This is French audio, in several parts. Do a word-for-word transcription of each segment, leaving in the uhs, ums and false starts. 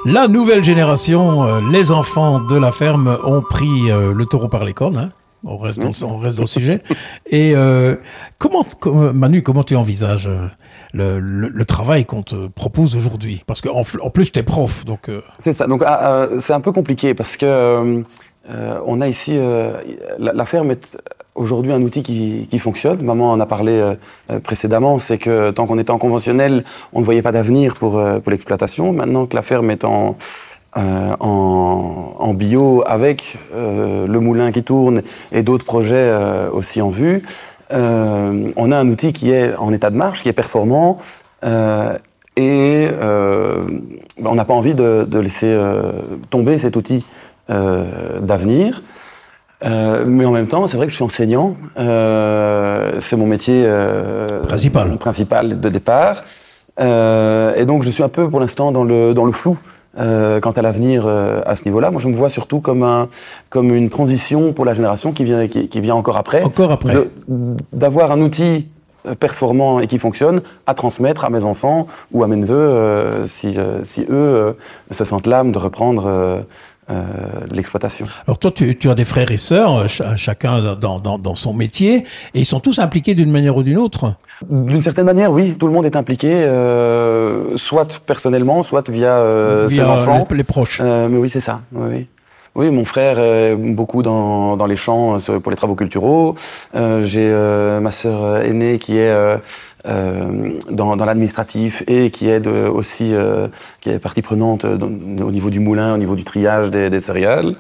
La nouvelle génération, euh, les enfants de la ferme ont pris euh, le taureau par les cornes. Hein. On reste dans, on reste dans le sujet. Et euh, comment, comment, Manu, comment tu envisages euh, le, le, le travail qu'on te propose aujourd'hui? Parce qu'en en plus, tu es prof. Donc, euh... C'est ça. Donc, ah, euh, c'est un peu compliqué parce que euh, on a ici... Euh, la, la ferme est aujourd'hui un outil qui, qui fonctionne. Maman en a parlé euh, précédemment. C'est que tant qu'on était en conventionnel, on ne voyait pas d'avenir pour, euh, pour l'exploitation. Maintenant que la ferme est en... Euh, en, en bio avec euh, le moulin qui tourne et d'autres projets euh, aussi en vue. Euh, on a un outil qui est en état de marche, qui est performant euh, et euh, on n'a pas envie de, de laisser euh, tomber cet outil euh, d'avenir. Euh, mais en même temps, c'est vrai que je suis enseignant. Euh, c'est mon métier euh, principal. principal de départ. Euh, et donc, je suis un peu pour l'instant dans le, dans le flou. Euh, quant à l'avenir euh, à ce niveau-là, moi je me vois surtout comme, un, comme une transition pour la génération qui vient, qui, qui vient encore après. Encore après. De, d'avoir un outil performant et qui fonctionne à transmettre à mes enfants ou à mes neveux euh, si, euh, si eux euh, se sentent l'âme de reprendre euh, euh, l'exploitation. Alors toi, tu, tu as des frères et sœurs, ch- chacun dans, dans, dans son métier, et ils sont tous impliqués d'une manière ou d'une autre? D'une certaine manière, oui, tout le monde est impliqué, euh, soit personnellement, soit via, euh, via ses enfants. Les, les proches. Euh, mais oui, c'est ça. Oui, oui. Oui, mon frère est beaucoup dans, dans les champs pour les travaux culturaux. Euh, j'ai euh, ma sœur aînée qui est euh, euh, dans, dans l'administratif et qui aide aussi, euh, qui est partie prenante dans, au niveau du moulin, au niveau du triage des, des céréales.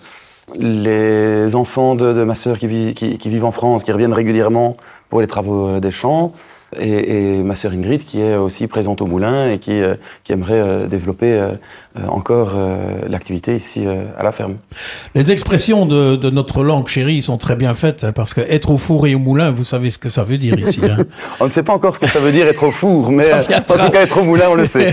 Les enfants de, de ma sœur qui, vit, qui, qui vivent en France, qui reviennent régulièrement pour les travaux des champs. Et, et ma sœur Ingrid qui est aussi présente au moulin et qui, euh, qui aimerait euh, développer euh, encore euh, l'activité ici euh, à la ferme. Les expressions de, de notre langue chérie sont très bien faites hein, parce que être au four et au moulin, vous savez ce que ça veut dire ici. Hein. On ne sait pas encore ce que ça veut dire être au four, mais en tout cas être au moulin, on le sait.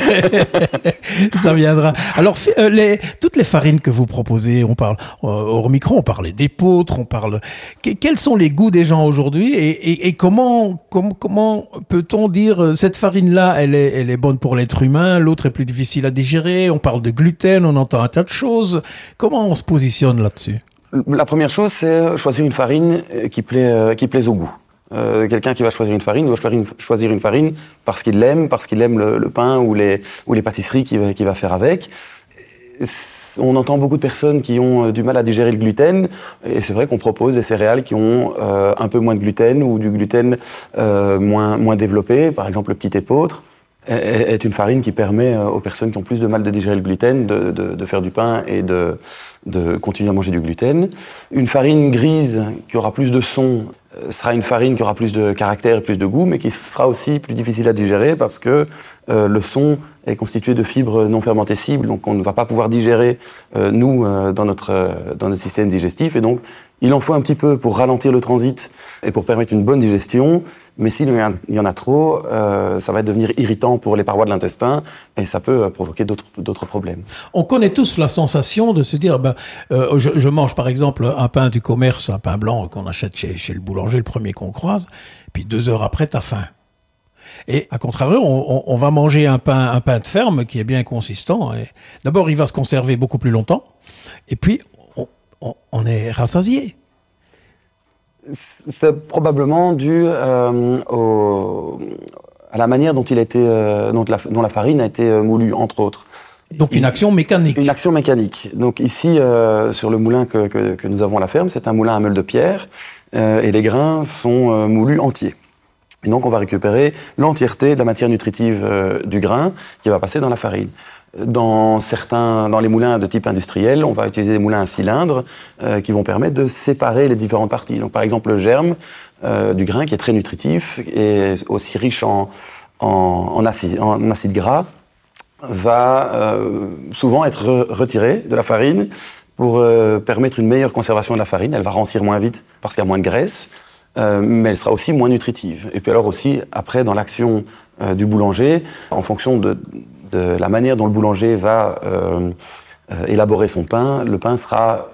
Ça viendra. Alors euh, les, toutes les farines que vous proposez, on parle euh, au micro, on parle d'épeautres, on parle. Que, quels sont les goûts des gens aujourd'hui et, et, et comment, com, comment peut-on dire cette farine-là, elle est, elle est bonne pour l'être humain, l'autre est plus difficile à digérer, on parle de gluten, on entend un tas de choses. Comment on se positionne là-dessus? La première chose, c'est choisir une farine qui plaît, qui plaise au goût. Euh, quelqu'un qui va choisir une farine doit choisir une, choisir une farine parce qu'il l'aime, parce qu'il aime le, le pain ou les, ou les pâtisseries qu'il va, qu'il va faire avec. On entend beaucoup de personnes qui ont du mal à digérer le gluten et c'est vrai qu'on propose des céréales qui ont euh, un peu moins de gluten ou du gluten euh, moins, moins développé, par exemple le petit épeautre est une farine qui permet aux personnes qui ont plus de mal de digérer le gluten de, de, de faire du pain et de, de continuer à manger du gluten. Une farine grise qui aura plus de son sera une farine qui aura plus de caractère et plus de goût, mais qui sera aussi plus difficile à digérer parce que euh, le son est constitué de fibres non fermentescibles, donc on ne va pas pouvoir digérer, euh, nous, euh, dans, notre, euh, dans notre système digestif. Et donc, il en faut un petit peu pour ralentir le transit et pour permettre une bonne digestion. Mais s'il y, y en a trop, euh, ça va devenir irritant pour les parois de l'intestin et ça peut euh, provoquer d'autres, d'autres problèmes. On connaît tous la sensation de se dire, ben, euh, je, je mange par exemple un pain du commerce, un pain blanc qu'on achète chez, chez le boulanger, le premier qu'on croise, puis deux heures après, t'as faim. Et à contrario, on, on, on va manger un pain, un pain de ferme qui est bien consistant. Et d'abord, il va se conserver beaucoup plus longtemps, et puis on, on, on est rassasié. C'est probablement dû euh, au, à la manière dont, il a été, euh, dont, la, dont la farine a été moulue, entre autres. Donc une action mécanique. Une action mécanique. Donc ici, euh, sur le moulin que, que, que nous avons à la ferme, c'est un moulin à meule de pierre euh, et les grains sont euh, moulus entiers. Et donc on va récupérer l'entièreté de la matière nutritive euh, du grain qui va passer dans la farine. Dans certains, dans les moulins de type industriel, on va utiliser des moulins à cylindres euh, qui vont permettre de séparer les différentes parties. Donc, par exemple, le germe euh, du grain, qui est très nutritif et aussi riche en, en, en, acide, en acide gras, va euh, souvent être re- retiré de la farine pour euh, permettre une meilleure conservation de la farine. Elle va rancir moins vite parce qu'il y a moins de graisse, euh, mais elle sera aussi moins nutritive. Et puis alors aussi, après, dans l'action euh, du boulanger, en fonction de de la manière dont le boulanger va euh, euh, élaborer son pain, le pain sera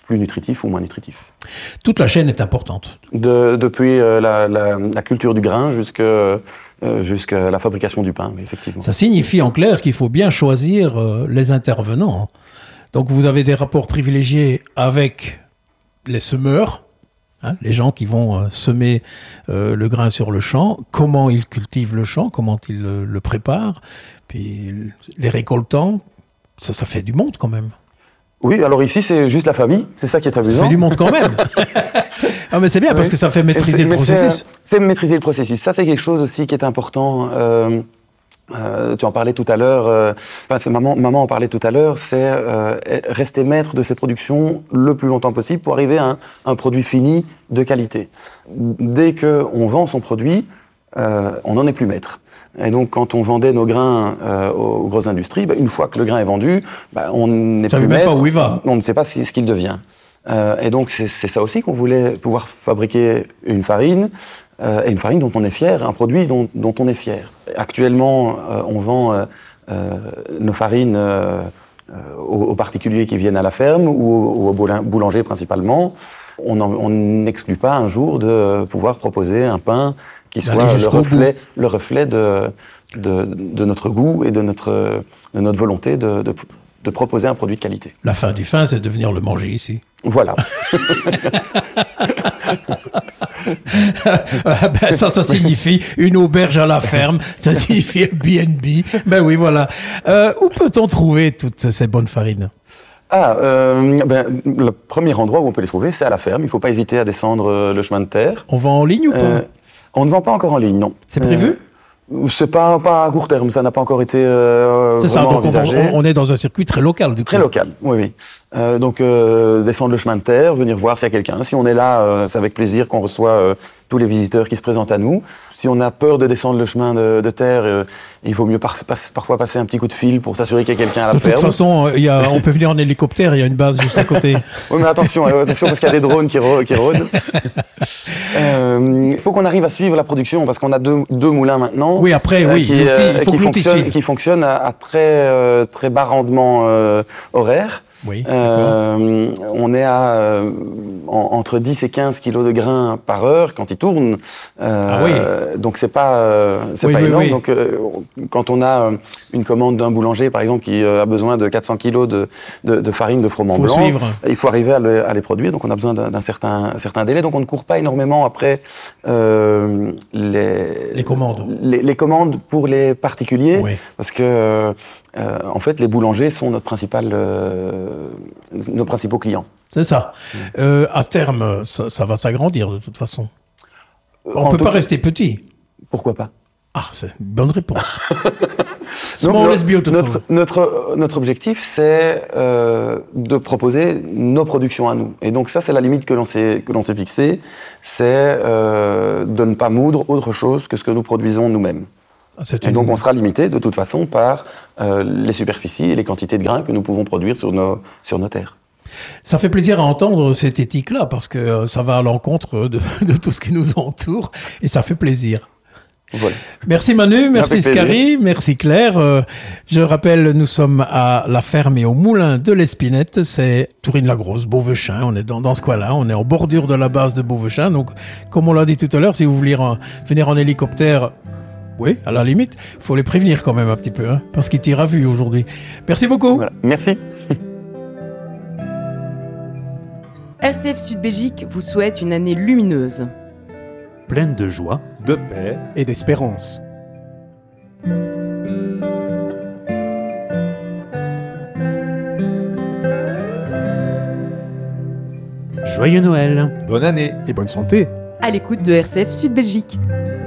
plus nutritif ou moins nutritif. Toute la chaîne est importante. De, depuis euh, la, la, la culture du grain jusqu'à euh, jusqu'à la fabrication du pain, effectivement. Ça signifie en clair qu'il faut bien choisir euh, les intervenants. Donc vous avez des rapports privilégiés avec les semeurs, hein, les gens qui vont euh, semer euh, le grain sur le champ, comment ils cultivent le champ, comment ils le, le préparent, puis les récoltants, ça, ça fait du monde quand même. Oui, alors ici c'est juste la famille, c'est ça qui est amusant. Ça fait du monde quand même. Ah mais c'est bien, oui. Parce que ça fait maîtriser le processus. Fait maîtriser le processus, ça c'est quelque chose aussi qui est important. Euh, euh, tu en parlais tout à l'heure, euh, enfin, c'est maman, maman en parlait tout à l'heure, c'est euh, rester maître de ses productions le plus longtemps possible pour arriver à un, un produit fini de qualité. Dès qu'on vend son produit, euh, on n'en est plus maître. Et donc, quand on vendait nos grains euh, aux grosses industries, bah, une fois que le grain est vendu, bah, on n'est plus maître. Pas où il va. On ne sait pas si, ce qu'il devient. Euh, et donc, c'est, c'est ça aussi qu'on voulait pouvoir fabriquer une farine, euh, et une farine dont on est fier, un produit dont, dont on est fier. Actuellement, euh, on vend euh, euh, nos farines euh, aux, aux particuliers qui viennent à la ferme ou aux, aux boulangers principalement. On n'exclut pas un jour de pouvoir proposer un pain qui soit le reflet, le reflet de, de, de notre goût et de notre, de notre volonté de, de, de proposer un produit de qualité. La fin du fin, c'est de venir le manger ici. Voilà. ben ça, ça signifie une auberge à la ferme, ça signifie un B and B. Ben oui, voilà. Euh, où peut-on trouver toutes ces bonnes farines ? Ah, euh, ben, le premier endroit où on peut les trouver, c'est à la ferme. Il ne faut pas hésiter à descendre le chemin de terre. On vend en ligne ou pas ? euh, On ne vend pas encore en ligne, non. C'est prévu ? euh, C'est pas, pas à court terme, ça n'a pas encore été euh, c'est vraiment ça, donc envisagé. On, on est dans un circuit très local, du coup. Très local, oui, oui. Euh, donc, euh, descendre le chemin de terre, venir voir s'il y a quelqu'un. Si on est là, euh, c'est avec plaisir qu'on reçoit euh, tous les visiteurs qui se présentent à nous. Si on a peur de descendre le chemin de, de terre, euh, il vaut mieux par, par, parfois passer un petit coup de fil pour s'assurer qu'il y a quelqu'un à la ferme. De ferme. toute façon, il y a, on peut venir en hélicoptère, il y a une base juste à côté. Oui, mais attention, attention parce qu'il y a des drones qui, rô- qui rôdent. Il euh, faut qu'on arrive à suivre la production parce qu'on a deux, deux moulins maintenant. Oui, après, oui, qui, l'outil, il faut qui que l'outil fonctionnent, suive. qui fonctionnent à, à très, euh, très bas rendement euh, horaire. Oui, euh, on est à euh, en, entre dix et quinze kilos de grains par heure quand il tourne. Euh, ah oui. Donc c'est pas, euh, c'est oui, pas oui, énorme. Oui. Donc euh, quand on a une commande d'un boulanger par exemple qui a besoin de quatre cents kilos de, de, de farine de froment faut blanc, suivre. Il faut arriver à, le, à les produire. Donc on a besoin d'un, d'un certain, un certain délai. Donc on ne court pas énormément après euh, les, les commandes. Les, les commandes pour les particuliers, oui. parce que euh, en fait les boulangers sont notre principal euh, nos principaux clients. C'est ça. Mmh. Euh, à terme, ça, ça va s'agrandir de toute façon. On ne peut pas cas, rester petit. Pourquoi pas ? Ah, c'est une bonne réponse. Donc, le, notre, notre, notre objectif, c'est euh, de proposer nos productions à nous. Et donc ça, c'est la limite que l'on s'est, que l'on s'est fixée, c'est euh, de ne pas moudre autre chose que ce que nous produisons nous-mêmes. C'est et une... donc on sera limité de toute façon par euh, les superficies et les quantités de grains que nous pouvons produire sur nos, sur nos terres. Ça fait plaisir à entendre cette éthique-là parce que ça va à l'encontre de, de tout ce qui nous entoure et ça fait plaisir. Voilà. Merci Manu, merci Scary, merci Claire. Euh, je rappelle, nous sommes à la ferme et au moulin de l'Espinette, c'est Tourine-la-Grosse, Beauvechin, on est dans, dans ce coin-là, on est en bordure de la base de Beauvechin, donc comme on l'a dit tout à l'heure, si vous voulez en, venir en hélicoptère, oui, à la limite, il faut les prévenir quand même un petit peu, hein, parce qu'ils tirent à vue aujourd'hui. Merci beaucoup. Voilà. Merci. R C F Sud Belgique vous souhaite une année lumineuse. Pleine de joie, de paix et d'espérance. Joyeux Noël. Bonne année et bonne santé. À l'écoute de R C F Sud Belgique.